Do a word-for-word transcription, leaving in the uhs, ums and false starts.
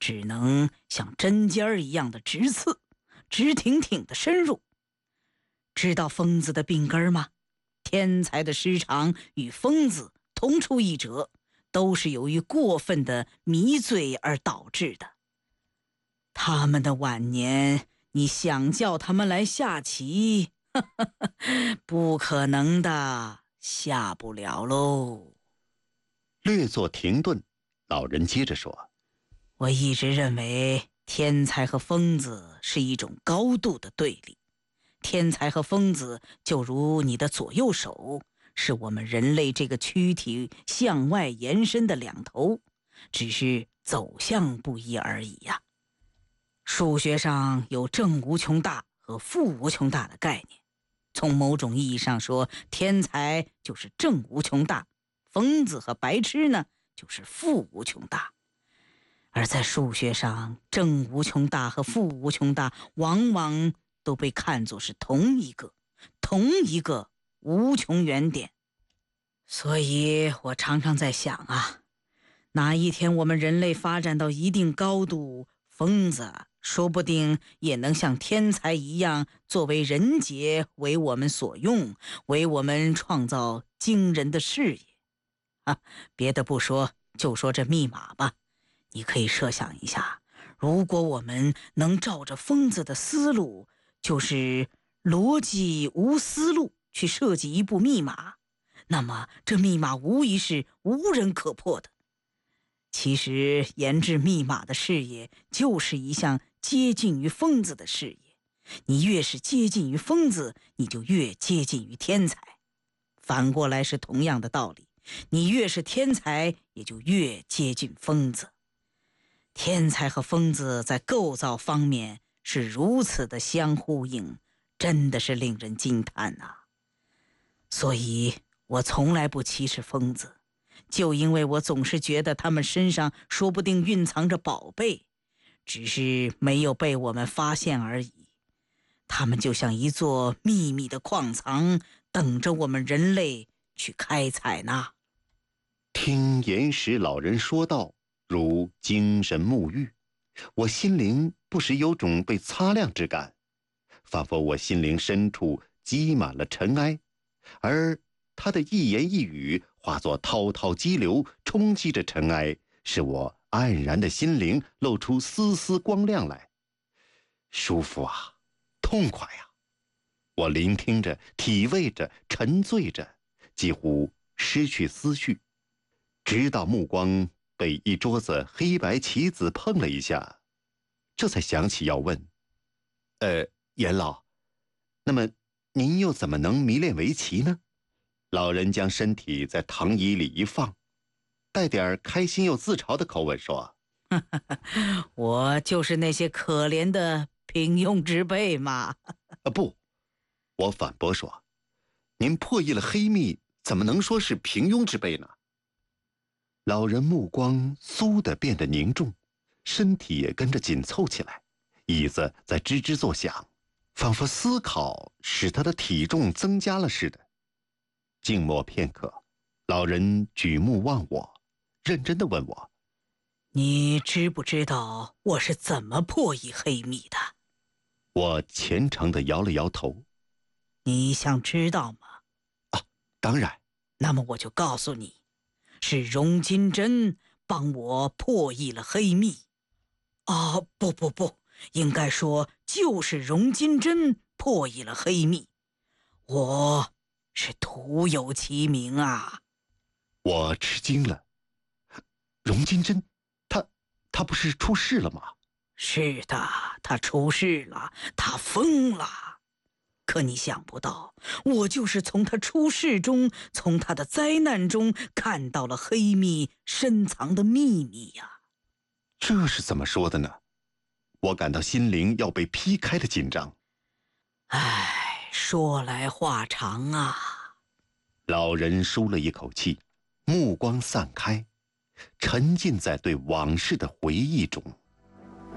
只能像针尖儿一样的直刺，直挺挺的深入。知道疯子的病根吗？天才的失常与疯子同出一辙，都是由于过分的迷醉而导致的。他们的晚年，你想叫他们来下棋，呵呵呵，不可能的，下不了喽。 略作停顿，老人接着说： 我一直认为天才和疯子是一种高度的对立。天才和疯子就如你的左右手，是我们人类这个躯体向外延伸的两头，只是走向不一而已呀。数学上有正无穷大和负无穷大的概念，从某种意义上说，天才就是正无穷大，疯子和白痴呢就是负无穷大。而在数学上，正无穷大和负无穷大往往都被看作是同一个同一个无穷原点。所以我常常在想啊，哪一天我们人类发展到一定高度，疯子说不定也能像天才一样，作为人杰为我们所用，为我们创造惊人的事业啊！别的不说，就说这密码吧。你可以设想一下，如果我们能照着疯子的思路，就是逻辑无思路去设计一部密码，那么这密码无疑是无人可破的。其实研制密码的事业就是一项接近于疯子的事业，你越是接近于疯子，你就越接近于天才。反过来是同样的道理，你越是天才，也就越接近疯子。天才和疯子在构造方面是如此的相呼应，真的是令人惊叹啊！所以我从来不歧视疯子，就因为我总是觉得他们身上说不定蕴藏着宝贝，只是没有被我们发现而已。他们就像一座秘密的矿藏，等着我们人类去开采呢。 听岩石老人说道，如精神沐浴，我心灵不时有种被擦亮之感，仿佛我心灵深处积满了尘埃，而他的一言一语化作滔滔激流，冲击着尘埃，使我黯然的心灵露出丝丝光亮来。舒服啊，痛快啊！我聆听着，体味着，沉醉着，几乎失去思绪，直到目光被一桌子黑白棋子碰了一下，这才想起要问：呃，严老，那么您又怎么能迷恋围棋呢？老人将身体在躺椅里一放，带点开心又自嘲的口吻说： 我就是那些可怜的平庸之辈嘛。 啊不，我反驳说，您破译了黑密，怎么能说是平庸之辈呢？老人目光嗖地变得凝重，身体也跟着紧凑起来，椅子在吱吱作响，仿佛思考使他的体重增加了似的。静默片刻，老人举目望我，认真地问我： 你知不知道我是怎么破译黑密的？ 我虔诚地摇了摇头。 你想知道吗？ 啊，当然。 那么我就告诉你，是荣金针帮我破译了黑密。啊，不不不，应该说就是荣金针破译了黑密。我是徒有其名啊！ 我吃惊了，荣金针，他他不是出事了吗？ 是的，他出事了，他疯了。可你想不到，我就是从他出事中，从他的灾难中看到了黑密深藏的秘密呀。 这是怎么说的呢？我感到心灵要被劈开的紧张。 唉，说来话长啊。 老人舒了一口气，目光散开，沉浸在对往事的回忆中。